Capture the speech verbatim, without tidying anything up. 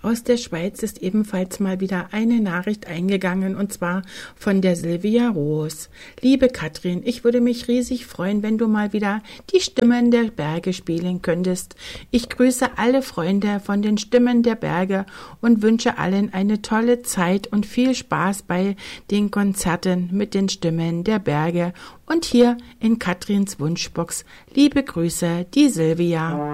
Aus der Schweiz ist ebenfalls mal wieder eine Nachricht eingegangen, und zwar von der Silvia Roos. Liebe Katrin, ich würde mich riesig freuen, wenn du mal wieder die Stimmen der Berge spielen könntest. Ich grüße alle Freunde von den Stimmen der Berge und wünsche allen eine tolle Zeit und viel Spaß bei den Konzerten mit den Stimmen der Berge. Und hier in Katrins Wunschbox, liebe Grüße, die Silvia.